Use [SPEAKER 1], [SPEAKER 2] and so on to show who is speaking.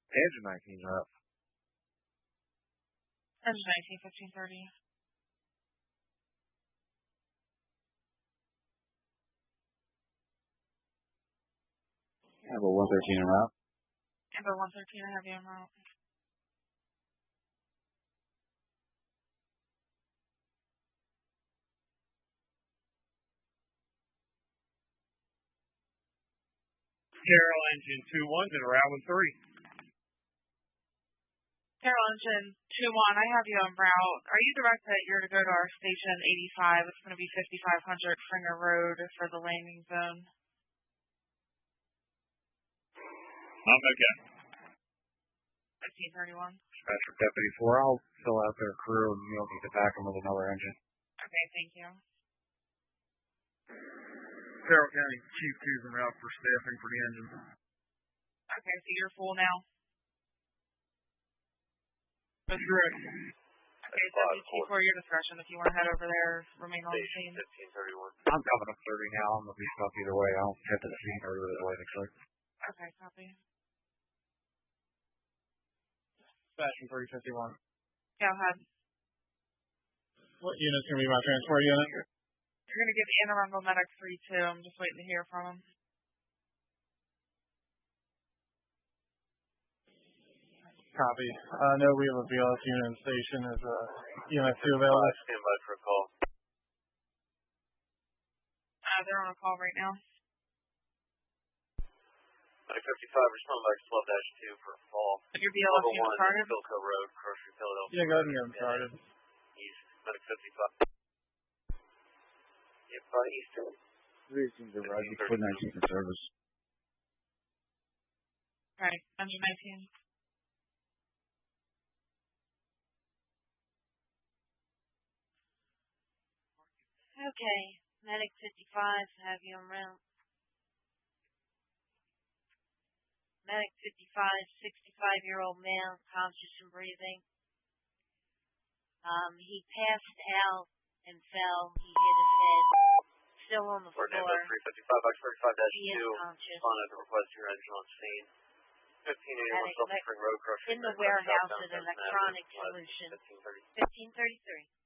[SPEAKER 1] Engine 19's up.
[SPEAKER 2] Engine 19, 1530.
[SPEAKER 1] Amber 113 en route.
[SPEAKER 2] Amber 113, I have you en route.
[SPEAKER 3] Carroll engine 21 to route 3.
[SPEAKER 2] Carroll engine 21, I have you en route. Are you directed? You're to go to our station 85. It's going to be 5500 Fringer Road for the landing zone.
[SPEAKER 3] I'm okay.
[SPEAKER 2] 1531.
[SPEAKER 1] Dispatcher Deputy 4, I'll fill out their crew and you'll need to back them with another engine.
[SPEAKER 2] Okay, thank you.
[SPEAKER 3] Carroll County Chief 2's en route for staffing for the engine.
[SPEAKER 2] Okay, so you're full now?
[SPEAKER 3] That's correct.
[SPEAKER 2] Okay, WT4, your discretion. If you want to head over there, remain on the scene.
[SPEAKER 4] 1531.
[SPEAKER 1] I'm coming up 30 now. I'm going to be stuck either way. I'll head to the scene or the way next week.
[SPEAKER 2] Okay, copy.
[SPEAKER 5] Dispatch 351.
[SPEAKER 2] Go ahead.
[SPEAKER 5] What unit's going to be my transport unit?
[SPEAKER 2] You're going to get the Anne Medic 32. I'm just waiting to hear from him.
[SPEAKER 5] Copy. I know we have a BLS unit in station. Is EMS 2 available?
[SPEAKER 4] Stand by for a call.
[SPEAKER 2] They're on a call right now.
[SPEAKER 4] 55, respond back to 12-2 for fall.
[SPEAKER 2] Your BLS unit started?
[SPEAKER 4] Philco Road, Grocery, Philadelphia.
[SPEAKER 5] Yeah, go ahead and get them started.
[SPEAKER 4] East, Medic 55. Yep, East.
[SPEAKER 1] Reasons are right. You put 19 in service.
[SPEAKER 2] Right, engine 19.
[SPEAKER 6] Okay, Medic 55, have you en route. Medic 55, 65-year-old male, conscious and breathing. He passed out and fell. He hit his head. Still on the floor.
[SPEAKER 4] 355, X35-2.
[SPEAKER 6] He is conscious.
[SPEAKER 4] Responded to request your engine on scene. 1581 Silver Spring Road, Grocery.
[SPEAKER 6] In the warehouse at Electronic Solutions.
[SPEAKER 4] 1533.